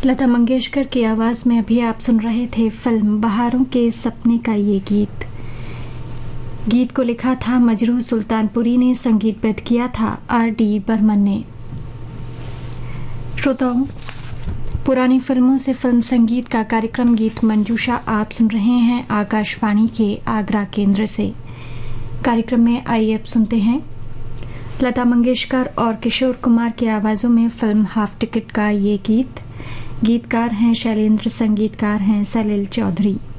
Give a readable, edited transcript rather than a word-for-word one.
लता मंगेशकर की आवाज़ में अभी आप सुन रहे थे फिल्म बहारों के सपने का ये गीत। गीत को लिखा था मजरूह सुल्तानपुरी ने, संगीतबद्ध किया था R.D. बर्मन ने। श्रोताओं, पुरानी फिल्मों से फिल्म संगीत का कार्यक्रम गीत मंजूषा आप सुन रहे हैं आकाशवाणी के आगरा केंद्र से। कार्यक्रम में आइए अब सुनते हैं लता मंगेशकर और किशोर कुमार की आवाज़ों में फिल्म हाफ टिकट का ये गीत। गीतकार हैं शैलेंद्र, संगीतकार हैं सलिल चौधरी।